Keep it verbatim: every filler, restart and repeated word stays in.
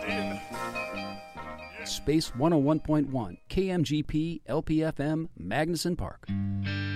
Space one oh one point one, K M G P, L P F M, Magnuson Park.